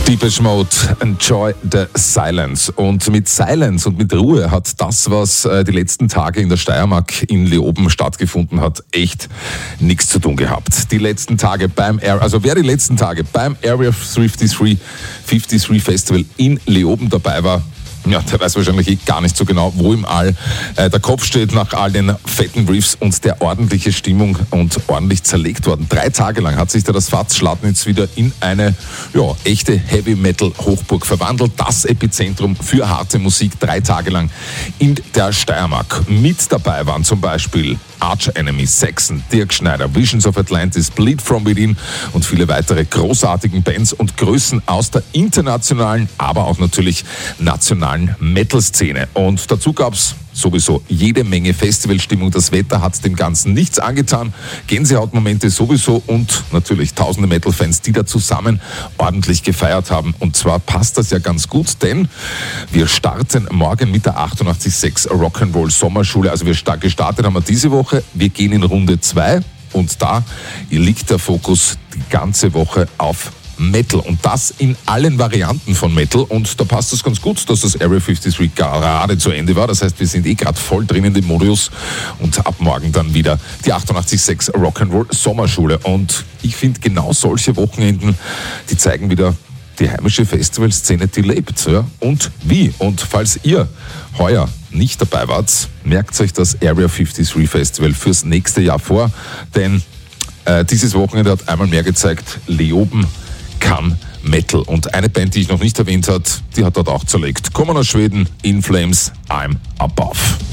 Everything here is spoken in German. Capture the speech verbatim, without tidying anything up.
Depeche Mode, Enjoy the Silence. Und mit Silence und mit Ruhe hat das, was die letzten Tage in der Steiermark in Leoben stattgefunden hat, echt nichts zu tun gehabt. Die letzten Tage beim, also wer die letzten Tage beim Area fünfunddreißig Festival in Leoben dabei war, ja, der weiß wahrscheinlich eh gar nicht so genau, wo im All äh, der Kopf steht nach all den fetten Riffs und der ordentliche Stimmung und ordentlich zerlegt worden. Drei Tage lang hat sich da das Faz Schladnitz wieder in eine ja, echte Heavy-Metal-Hochburg verwandelt. Das Epizentrum für harte Musik, drei Tage lang in der Steiermark. Mit dabei waren zum Beispiel Arch Enemy, Saxon, Dirk Schneider, Visions of Atlantis, Bleed From Within und viele weitere großartigen Bands und Größen aus der internationalen, aber auch natürlich nationalen Metal-Szene. Und dazu gab's sowieso jede Menge Festivalstimmung. Das Wetter hat dem Ganzen nichts angetan. Gänsehautmomente sowieso und natürlich tausende Metal-Fans, die da zusammen ordentlich gefeiert haben. Und zwar passt das ja ganz gut, denn wir starten morgen mit der achtundachtzig Komma sechs Rock'n'Roll Sommerschule. Also wir gestartet haben wir diese Woche. Wir gehen in Runde zwei und da liegt der Fokus die ganze Woche auf Metal und das in allen Varianten von Metal und da passt es ganz gut, dass das Area fünfunddreißig gerade zu Ende war. Das heißt, wir sind eh gerade voll drin in dem Modus und ab morgen dann wieder die achtundachtzig Komma sechs Rock'n'Roll Sommerschule und ich finde genau solche Wochenenden, die zeigen wieder die heimische Festivalszene, die lebt. Ja? Und wie? Und falls ihr heuer nicht dabei wart, merkt euch das Area fünfunddreißig Festival fürs nächste Jahr vor, denn äh, dieses Wochenende hat einmal mehr gezeigt, Leoben kann Metal. Und eine Band, die ich noch nicht erwähnt habe, die hat dort auch zerlegt. Kommen aus Schweden, In Flames, I'm Above.